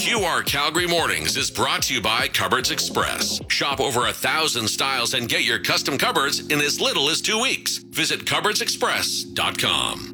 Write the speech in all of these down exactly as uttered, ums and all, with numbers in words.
Q R Calgary Mornings is brought to you by Cupboards Express. Shop over a thousand styles and get your custom cupboards in as little as two weeks. Visit cupboards express dot com.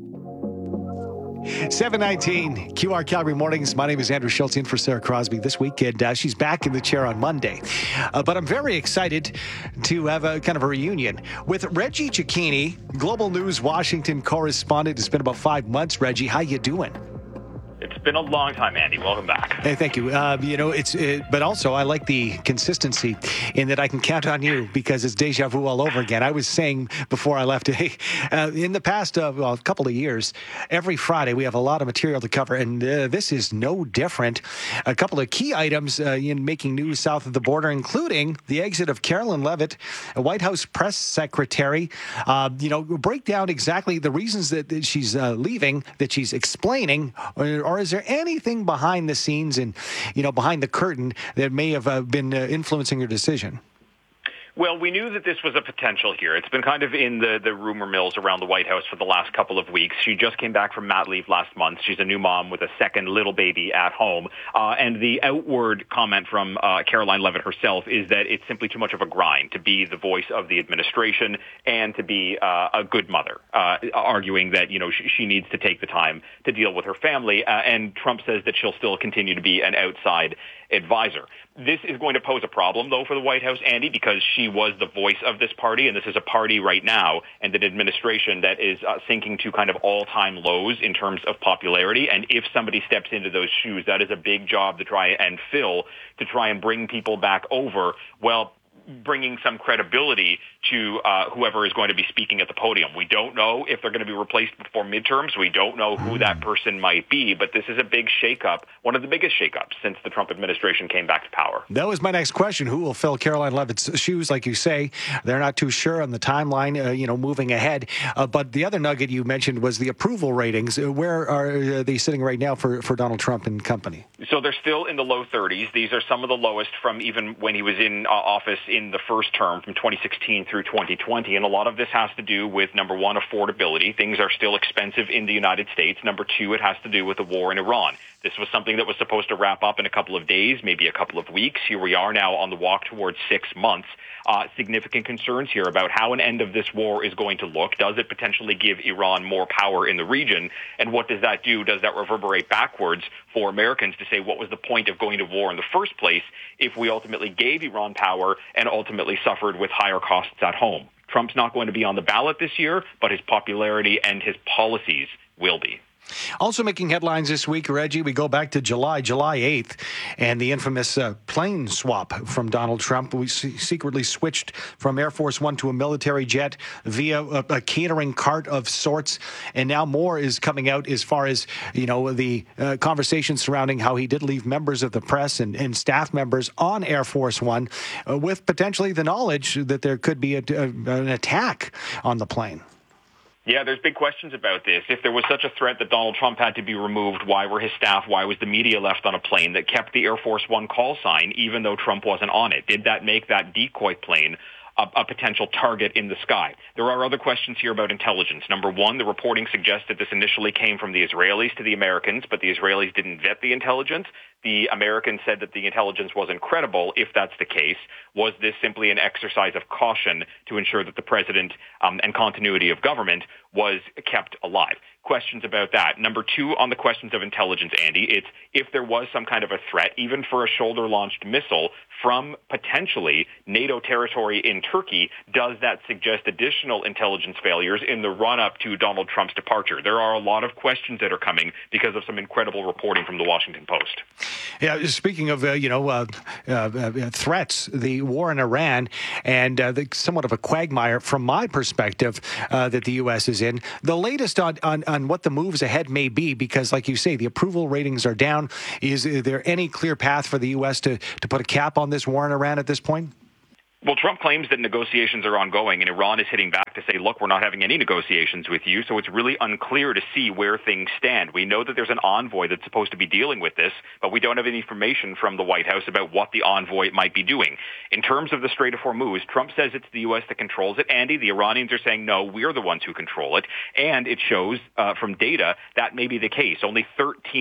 seven nineteen Q R Calgary Mornings. My name is Andrew Schultz, in for Sarah Crosby this week, and uh, she's back in the chair on Monday. Uh, but I'm very excited to have a kind of a reunion with Reggie Cecchini, Global News Washington correspondent. It's been about five months. Reggie, how you doing? It's been a long time, Andy. Welcome back. Hey, thank you. Uh, you know, it's it, but also I like the consistency in that I can count on you because it's deja vu all over again. I was saying before I left, hey, uh, in the past uh, well, a couple of years, every Friday we have a lot of material to cover, and uh, this is no different. A couple of key items uh, in making news south of the border, including the exit of Karoline Leavitt, a White House press secretary. Uh, you know, break down exactly the reasons that, that she's uh, leaving, that she's explaining, or, or is there anything behind the scenes and, you know, behind the curtain that may have uh, been uh, influencing your decision? Well, we knew that this was a potential here. It's been kind of in the, the rumor mills around the White House for the last couple of weeks. She just came back from mat leave last month. She's a new mom with a second little baby at home. Uh, and the outward comment from uh, Karoline Leavitt herself is that it's simply too much of a grind to be the voice of the administration and to be uh, a good mother, uh, arguing that, you know, she, she needs to take the time to deal with her family. Uh, and Trump says that she'll still continue to be an outside advisor. This is going to pose a problem, though, for the White House, Andy, because she was the voice of this party, and this is a party right now and an administration that is uh, sinking to kind of all-time lows in terms of popularity. And if somebody steps into those shoes, that is a big job to try and fill, to try and bring people back over, well, bringing some credibility to uh, whoever is going to be speaking at the podium. We don't know if they're going to be replaced before midterms. We don't know who that person might be, but this is a big shakeup, one of the biggest shakeups since the Trump administration came back to power. That was my next question. Who will fill Karoline Leavitt's shoes? Like you say, they're not too sure on the timeline, uh, you know, moving ahead. Uh, but the other nugget you mentioned was the approval ratings. Uh, where are they sitting right now for, for Donald Trump and company? So they're still in the low thirties. These are some of the lowest from even when he was in uh, office in the first term from twenty sixteen through twenty twenty. And a lot of this has to do with, number one, affordability. Things are still expensive in the United States. Number two, it has to do with the war in Iran. This was something that was supposed to wrap up in a couple of days, maybe a couple of weeks. Here we are now on the walk towards six months. Uh, significant concerns here about how an end of this war is going to look. Does it potentially give Iran more power in the region? And what does that do? Does that reverberate backwards for Americans to say, what was the point of going to war in the first place if we ultimately gave Iran power and ultimately suffered with higher costs at home? Trump's not going to be on the ballot this year, but his popularity and his policies will be. Also making headlines this week, Reggie, we go back to July, July eighth, and the infamous uh, plane swap from Donald Trump. We se- secretly switched from Air Force One to a military jet via a, a catering cart of sorts, and now more is coming out as far as, you know, the uh, conversation surrounding how he did leave members of the press and, and staff members on Air Force One uh, with potentially the knowledge that there could be a, a, an attack on the plane. Yeah, there's big questions about this. If there was such a threat that Donald Trump had to be removed, why were his staff, why was the media left on a plane that kept the Air Force One call sign even though Trump wasn't on it? Did that make that decoy plane a, a potential target in the sky? There are other questions here about intelligence. Number one, the reporting suggests that this initially came from the Israelis to the Americans, but the Israelis didn't vet the intelligence. The Americans said that the intelligence wasn't credible. If that's the case, was this simply an exercise of caution to ensure that the president um, and continuity of government was kept alive? Questions about that. Number two, on the questions of intelligence, Andy, it's if there was some kind of a threat, even for a shoulder-launched missile from potentially NATO territory in Turkey, does that suggest additional intelligence failures in the run-up to Donald Trump's departure? There are a lot of questions that are coming because of some incredible reporting from the Washington Post. Yeah, speaking of, uh, you know, uh, uh, uh, threats, the war in Iran and uh, the, somewhat of a quagmire from my perspective uh, that the U S is in. The latest on, on, on what the moves ahead may be, because like you say, the approval ratings are down. Is there any clear path for the U S to, to put a cap on this war in Iran at this point? Well, Trump claims that negotiations are ongoing, and Iran is hitting back to say, look, we're not having any negotiations with you, so it's really unclear to see where things stand. We know that there's an envoy that's supposed to be dealing with this, but we don't have any information from the White House about what the envoy might be doing. In terms of the Strait of Hormuz, Trump says it's the U S that controls it. Andy, the Iranians are saying, no, we're the ones who control it, and it shows uh, from data that may be the case. Only thirteen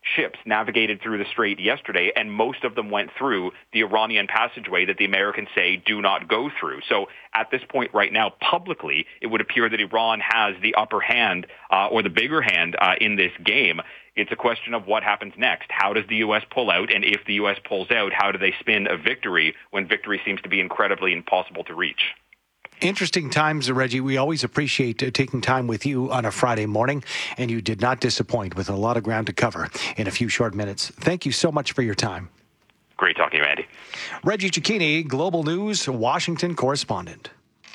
ships navigated through the strait yesterday, and most of them went through the Iranian passageway that the Americans say do not go through. So at this point right now, publicly, it would appear that Iran has the upper hand uh, or the bigger hand uh, in this game. It's a question of what happens next. How does the U S pull out? And if the U S pulls out, how do they spin a victory when victory seems to be incredibly impossible to reach? Interesting times, Reggie. We always appreciate uh, taking time with you on a Friday morning, and you did not disappoint with a lot of ground to cover in a few short minutes. Thank you so much for your time. Great talking to you, Andy. Reggie Cecchini, Global News, Washington correspondent.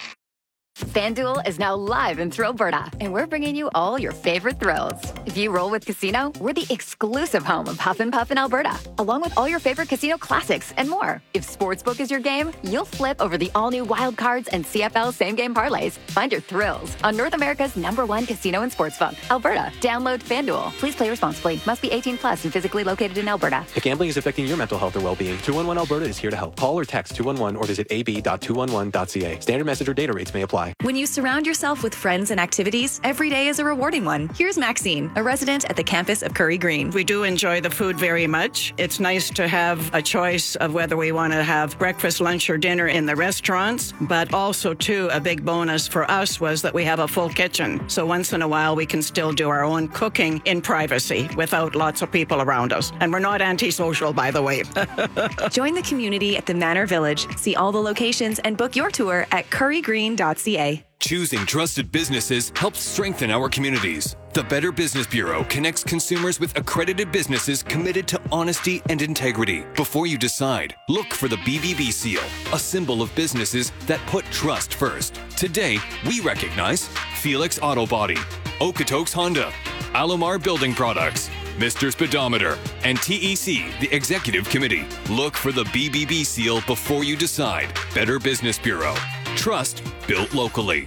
FanDuel is now live in Thrillberta, and we're bringing you all your favorite thrills. If you roll with Casino, we're the exclusive home of Huff and Puff in Alberta, along with all your favorite casino classics and more. If Sportsbook is your game, you'll flip over the all-new Wild Cards and C F L same-game parlays. Find your thrills on North America's number one casino and sportsbook, Alberta. Download FanDuel. Please play responsibly. Must be eighteen plus and physically located in Alberta. If gambling is affecting your mental health or well-being, two one one Alberta is here to help. Call or text two one one or visit a b dot two one one dot c a. Standard message or data rates may apply. When you surround yourself with friends and activities, every day is a rewarding one. Here's Maxine, a resident at the campus of Curry Green. We do enjoy the food very much. It's nice to have a choice of whether we want to have breakfast, lunch, or dinner in the restaurants, but also, too, a big bonus for us was that we have a full kitchen. So once in a while, we can still do our own cooking in privacy without lots of people around us. And we're not antisocial, by the way. Join the community at the Manor Village. See all the locations and book your tour at curry green dot c a. Choosing trusted businesses helps strengthen our communities. The Better Business Bureau connects consumers with accredited businesses committed to honesty and integrity. Before you decide, look for the B B B seal, a symbol of businesses that put trust first. Today, we recognize Felix Auto Body, Okotoks Honda, Alomar Building Products, Mister Speedometer, and T E C, the Executive Committee. Look for the B B B seal before you decide. Better Business Bureau. Trust built locally.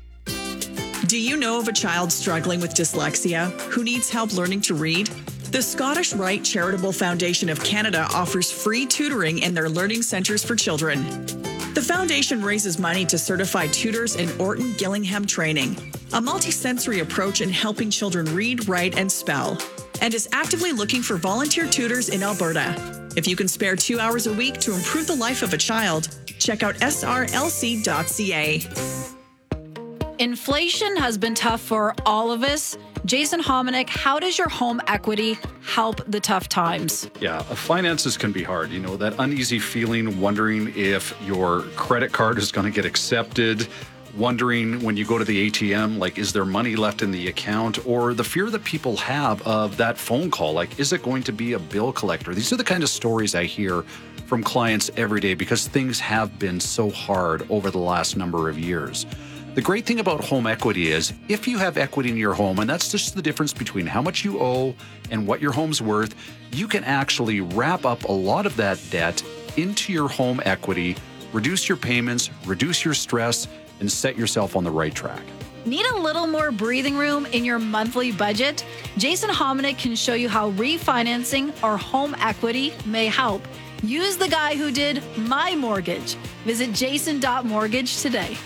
Do you know of a child struggling with dyslexia who needs help learning to read? The Scottish Rite Charitable Foundation of Canada offers free tutoring in their learning centres for children. The foundation raises money to certify tutors in Orton Gillingham training, a multisensory approach in helping children read, write, and spell, and is actively looking for volunteer tutors in Alberta. If you can spare two hours a week to improve the life of a child, check out s r l c dot c a. Inflation has been tough for all of us. Jason Hominick, how does your home equity help the tough times? Yeah, finances can be hard. You know, that uneasy feeling, wondering if your credit card is going to get accepted, wondering when you go to the A T M, like, is there money left in the account? Or the fear that people have of that phone call, like, is it going to be a bill collector? These are the kind of stories I hear from clients every day because things have been so hard over the last number of years. The great thing about home equity is if you have equity in your home, and that's just the difference between how much you owe and what your home's worth, you can actually wrap up a lot of that debt into your home equity, reduce your payments, reduce your stress, and set yourself on the right track. Need a little more breathing room in your monthly budget? Jason Hominick can show you how refinancing or home equity may help. Use the guy who did my mortgage. Visit jason dot mortgage today.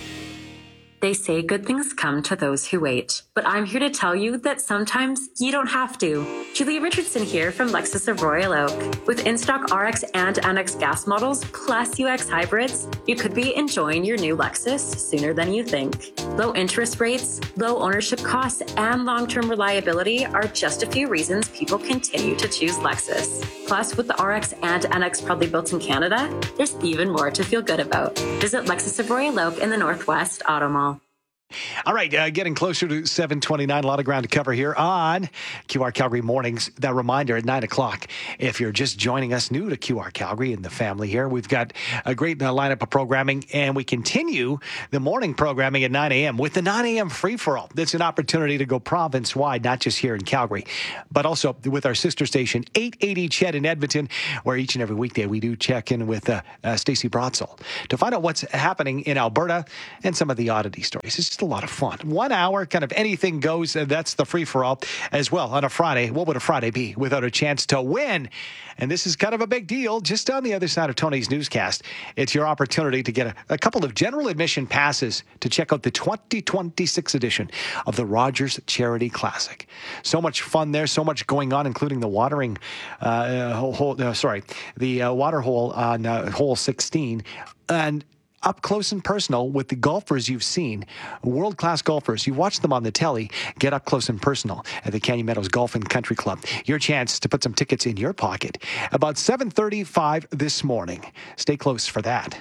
They say good things come to those who wait, but I'm here to tell you that sometimes you don't have to. Julia Richardson here from Lexus of Royal Oak. With in-stock R X and N X gas models plus U X hybrids, you could be enjoying your new Lexus sooner than you think. Low interest rates, low ownership costs, and long-term reliability are just a few reasons people continue to choose Lexus. Plus, with the R X and N X proudly built in Canada, there's even more to feel good about. Visit Lexus of Royal Oak in the Northwest Auto Mall. All right, uh, getting closer to seven twenty-nine, a lot of ground to cover here on Q R Calgary Mornings. That reminder at nine o'clock, if you're just joining us new to Q R Calgary and the family here, we've got a great uh, lineup of programming, and we continue the morning programming at nine a.m. with the nine a.m. free-for-all. That's an opportunity to go province-wide, not just here in Calgary, but also with our sister station, eight eighty C H E D in Edmonton, where each and every weekday we do check in with uh, uh, Stacey Brotzel to find out what's happening in Alberta and some of the oddity stories. It's just a lot of fun. One hour, kind of anything goes, and that's the free-for-all as well on a Friday. What would a Friday be without a chance to win? And this is kind of a big deal. Just on the other side of Tony's newscast, it's your opportunity to get a, a couple of general admission passes to check out the twenty twenty-six edition of the Rogers Charity Classic. So much fun there, so much going on, including the watering uh, hole, uh, sorry, the uh, water hole on uh, hole sixteen. And up close and personal with the golfers you've seen, world-class golfers. You watch them on the telly, get up close and personal at the Canyon Meadows Golf and Country Club. Your chance to put some tickets in your pocket. About seven thirty-five this morning. Stay close for that.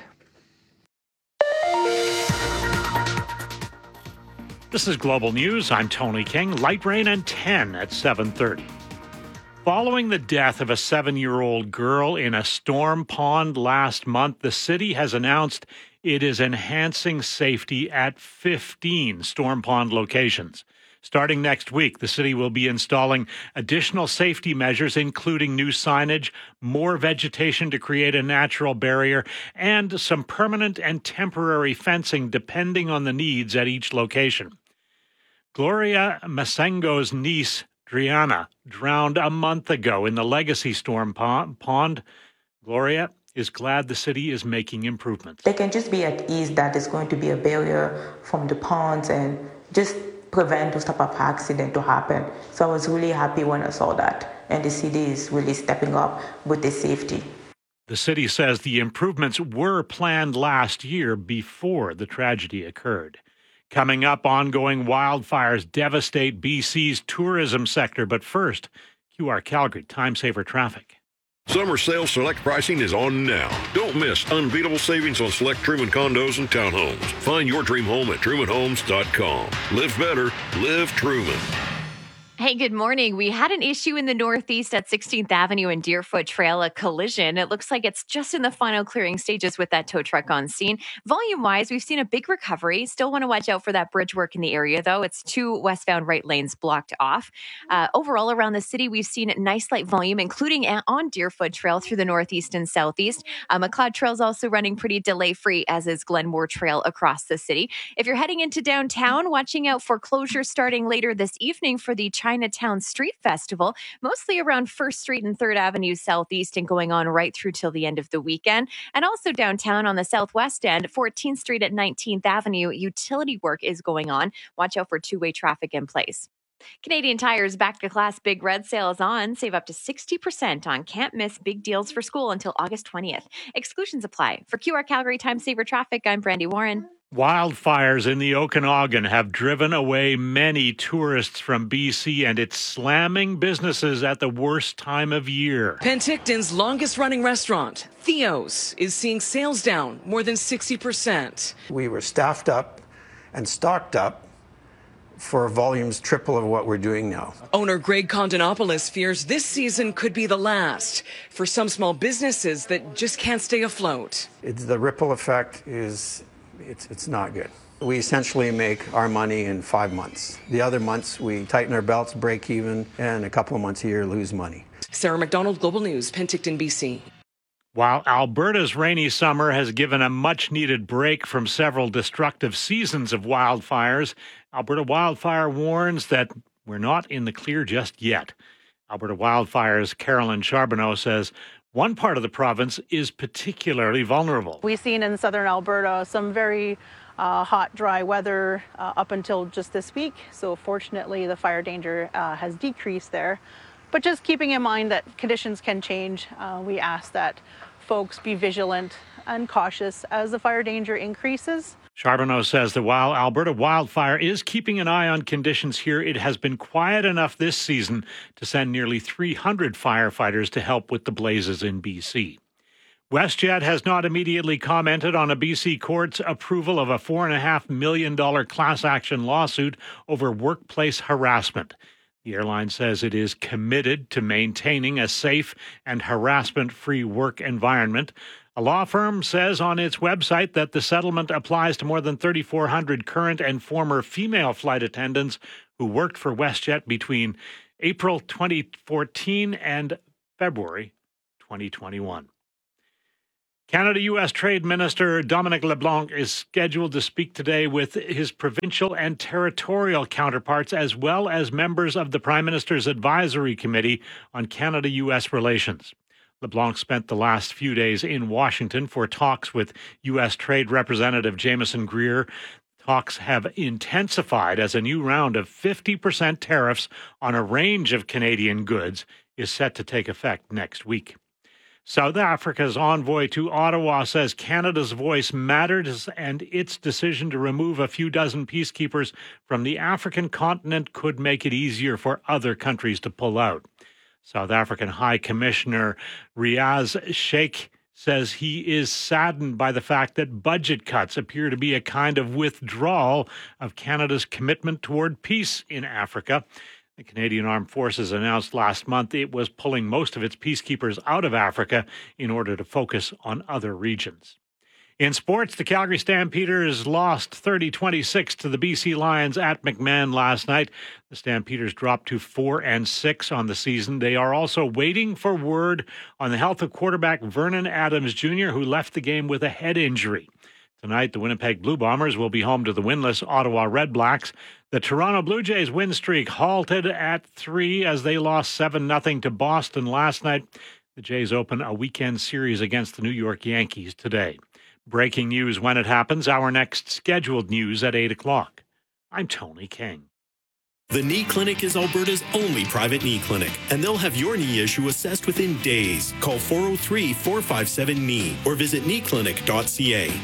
This is Global News. I'm Tony King. Light rain and ten at seven thirty. Following the death of a seven-year-old girl in a storm pond last month, the city has announced it is enhancing safety at fifteen storm pond locations. Starting next week, the city will be installing additional safety measures, including new signage, more vegetation to create a natural barrier, and some permanent and temporary fencing depending on the needs at each location. Gloria Masengo's niece, Driana, drowned a month ago in the Legacy Storm Pond. Gloria is glad the city is making improvements. They can just be at ease that there's going to be a barrier from the ponds and just prevent those type of accident to happen. So I was really happy when I saw that. And the city is really stepping up with the safety. The city says the improvements were planned last year before the tragedy occurred. Coming up, ongoing wildfires devastate B C's tourism sector. But first, Q R Calgary Time Saver Traffic. Summer sale select pricing is on now. Don't miss unbeatable savings on select Truman condos and townhomes. Find your dream home at truman homes dot com. Live better, live Truman. Hey, good morning. We had an issue in the Northeast at sixteenth Avenue and Deerfoot Trail, a collision. It looks like it's just in the final clearing stages with that tow truck on scene. Volume-wise, we've seen a big recovery. Still want to watch out for that bridge work in the area, though. It's two westbound right lanes blocked off. Uh, overall, around the city, we've seen nice light volume, including on Deerfoot Trail through the Northeast and Southeast. Uh, McLeod Trail is also running pretty delay-free, as is Glenmore Trail across the city. If you're heading into downtown, watching out for closures starting later this evening for the Chinatown Street Festival, mostly around First Street and Third Avenue Southeast and going on right through till the end of the weekend. And also downtown on the southwest end, fourteenth Street at nineteenth Avenue, utility work is going on. Watch out for two-way traffic in place. Canadian Tire's Back to Class Big Red Sale is on. Save up to sixty percent on can't miss big deals for school until August twentieth. Exclusions apply. For Q R Calgary Time Saver Traffic, I'm Brandy Warren. Wildfires in the Okanagan have driven away many tourists from B C, and it's slamming businesses at the worst time of year. Penticton's longest-running restaurant, Theo's, is seeing sales down more than sixty percent. We were staffed up and stocked up for volumes triple of what we're doing now. Owner Greg Kondonopoulos fears this season could be the last for some small businesses that just can't stay afloat. It's, the ripple effect is... It's it's not good. We essentially make our money in five months. The other months, we tighten our belts, break even, and a couple of months a year lose money. Sarah McDonald, Global News, Penticton, B C. While Alberta's rainy summer has given a much-needed break from several destructive seasons of wildfires, Alberta Wildfire warns that we're not in the clear just yet. Alberta Wildfire's Carolyn Charbonneau says one part of the province is particularly vulnerable. We've seen in southern Alberta some very uh, hot, dry weather uh, up until just this week. So fortunately, the fire danger uh, has decreased there. But just keeping in mind that conditions can change, uh, we ask that folks be vigilant and cautious as the fire danger increases. Charbonneau says that while Alberta Wildfire is keeping an eye on conditions here, it has been quiet enough this season to send nearly three hundred firefighters to help with the blazes in B C. WestJet has not immediately commented on a B C court's approval of a four point five million dollars class action lawsuit over workplace harassment. The airline says it is committed to maintaining a safe and harassment-free work environment. A law firm says on its website that the settlement applies to more than three thousand four hundred current and former female flight attendants who worked for WestJet between April twenty fourteen and February twenty twenty-one. Canada-U S Trade Minister Dominic LeBlanc is scheduled to speak today with his provincial and territorial counterparts, as well as members of the Prime Minister's Advisory Committee on Canada-U S relations. LeBlanc spent the last few days in Washington for talks with U S Trade Representative Jameson Greer. Talks have intensified as a new round of fifty percent tariffs on a range of Canadian goods is set to take effect next week. South Africa's envoy to Ottawa says Canada's voice matters and its decision to remove a few dozen peacekeepers from the African continent could make it easier for other countries to pull out. South African High Commissioner Riaz Sheikh says he is saddened by the fact that budget cuts appear to be a kind of withdrawal of Canada's commitment toward peace in Africa. The Canadian Armed Forces announced last month it was pulling most of its peacekeepers out of Africa in order to focus on other regions. In sports, the Calgary Stampeders lost thirty twenty-six to the B C Lions at McMahon last night. The Stampeders dropped to four and six on the season. They are also waiting for word on the health of quarterback Vernon Adams Junior, who left the game with a head injury. Tonight, the Winnipeg Blue Bombers will be home to the winless Ottawa Red Blacks. The Toronto Blue Jays win streak halted at three as they lost seven nothing to Boston last night. The Jays open a weekend series against the New York Yankees today. Breaking news when it happens. Our next scheduled news at eight o'clock. I'm Tony King. The Knee Clinic is Alberta's only private knee clinic, and they'll have your knee issue assessed within days. Call four oh three, four five seven, K N E E or visit knee clinic dot c a.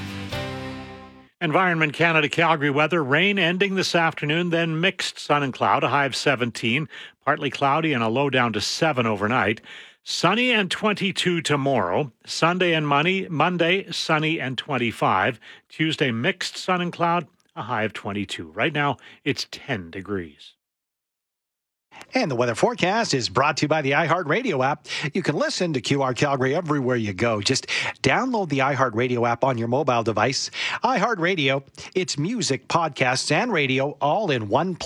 Environment Canada Calgary weather. Rain ending this afternoon, then mixed sun and cloud, a high of seventeen. Partly cloudy and a low down to seven overnight. Sunny and twenty-two tomorrow. Sunday and Monday, Monday sunny and twenty-five. Tuesday, mixed sun and cloud, a high of twenty-two. Right now, it's ten degrees. And the weather forecast is brought to you by the iHeartRadio app. You can listen to Q R Calgary everywhere you go. Just download the iHeartRadio app on your mobile device. iHeartRadio, it's music, podcasts, and radio all in one place.